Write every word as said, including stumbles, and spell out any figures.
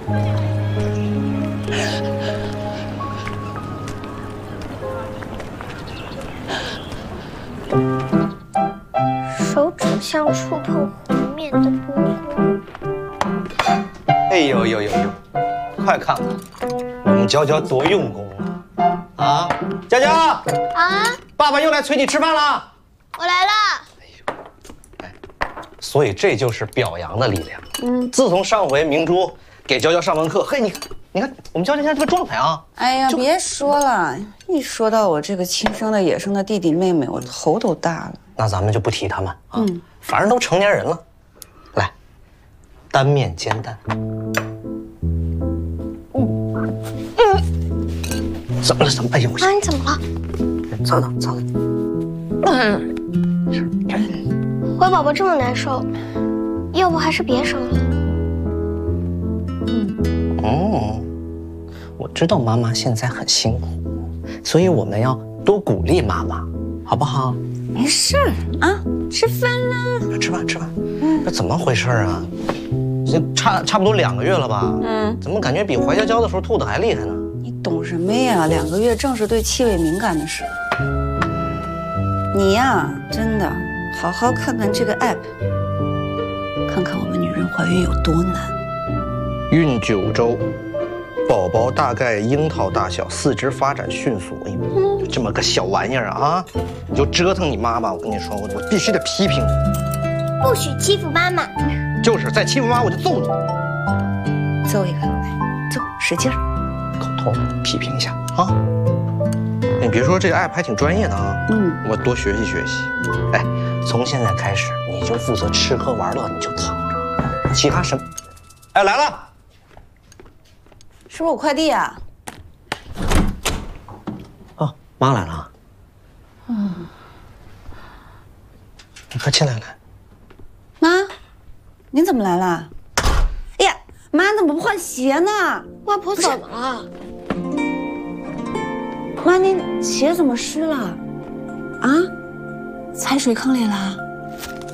手指像触碰湖面的波光。 哎呦呦呦呦！快看看，我们娇娇多用功啊！啊，娇娇啊，爸爸又来催你吃饭了。 我来了。 哎呦，哎，所以这就是表扬的力量。嗯，自从上回明珠给娇娇上完课，嘿，你看，你看我们娇娇现在这个状态啊！ 哎呀，别说了，一说到我这个亲生的野生的弟弟妹妹，我头都大了。 那咱们就不提他们啊，嗯，反正都成年人了。来，单面煎蛋。怎么了？怎么？哎呦！ 妈，你怎么了？ 糟了糟了！嗯， 乖宝宝这么难受，要不还是别生了。 嗯。哦，我知道妈妈现在很辛苦，所以我们要多鼓励妈妈，好不好？ 没事儿啊，吃饭啦！ 吃饭吃饭。嗯，这怎么回事啊？这差差不多两个月了吧？嗯，怎么感觉比怀娇娇的时候吐的还厉害呢？ 你懂什么呀？两个月正是对气味敏感的时候。你呀，真的好好看看这个 app， 看看我们女人怀孕有多难。 孕九周，宝宝大概樱桃大小，四肢发展迅速。哎呦，这么个小玩意儿啊，你就折腾你妈妈！我跟你说，我我必须得批评你， 不许欺负妈妈。 就是再欺负妈我就揍你。 揍一个，来，揍，使劲儿。 口头批评一下啊！你别说这个 app 还挺专业的啊，嗯，我多学习学习。哎，从现在开始你就负责吃喝玩乐，你就躺着，其他什么？哎，来了， 是不是我快递啊？ 哦，妈来了。嗯，你快进来来。 妈，您怎么来了？哎呀，妈怎么不换鞋呢？ 外婆怎么了？ 妈，您鞋怎么湿了？啊？踩水坑里了？